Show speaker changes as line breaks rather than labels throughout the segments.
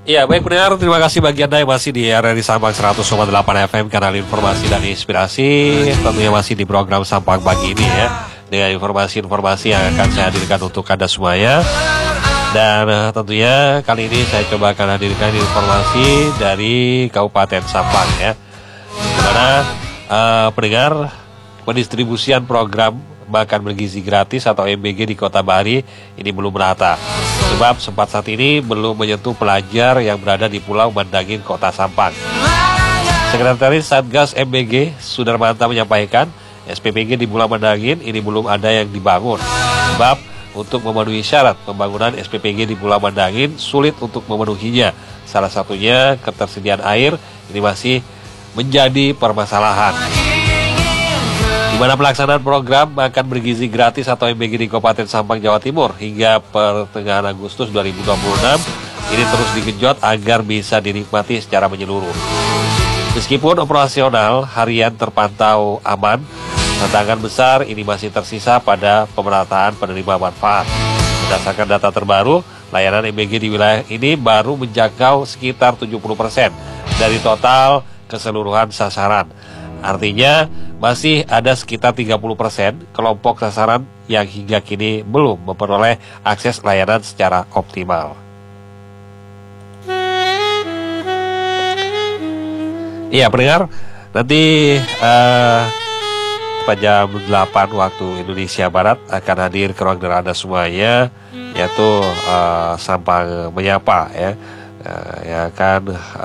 Ya, baik pendengar, terima kasih bagi Anda yang masih di RRI Sampang 100,8 FM, kanal informasi dan inspirasi. Tentunya masih di program Sampang pagi ini ya, dengan informasi-informasi yang akan saya hadirkan untuk Anda semuanya. Dan tentunya kali ini saya coba akan hadirkan informasi dari Kabupaten Sampang ya, di mana pendengar, pendistribusian program makan bergizi gratis atau MBG di Kota Bahari ini belum merata. Sebab sempat saat ini belum menyentuh pelajar yang berada di Pulau Mandangin, Kota Sampang. Sekretaris Satgas MBG Sudarmanta menyampaikan, SPPG di Pulau Mandangin ini belum ada yang dibangun. Sebab untuk memenuhi syarat pembangunan SPPG di Pulau Mandangin sulit untuk memenuhinya. Salah satunya ketersediaan air ini masih menjadi permasalahan. Di mana pelaksanaan program makan bergizi gratis atau MBG di Kabupaten Sampang, Jawa Timur hingga pertengahan Agustus 2026 ini terus digenjot agar bisa dinikmati secara menyeluruh. Meskipun operasional harian terpantau aman, tantangan besar ini masih tersisa pada pemerataan penerima manfaat. Berdasarkan data terbaru, layanan MBG di wilayah ini baru menjangkau sekitar 70% dari total keseluruhan sasaran. Artinya masih ada sekitar 30% kelompok sasaran yang hingga kini belum memperoleh akses layanan secara optimal. Iya pendengar, nanti pada jam 8 waktu Indonesia Barat akan hadir ke ruang dengar Anda semuanya, yaitu Sampang Menyapa ya, yang akan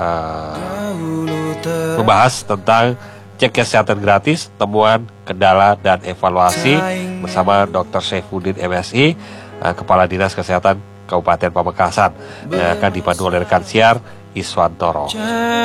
membahas tentang cek kesehatan gratis, temuan, kendala, dan evaluasi bersama Dr. Saifuddin MSI, Kepala Dinas Kesehatan Kabupaten Pamekasan, yang akan dipandu oleh rekan siar Iswantoro.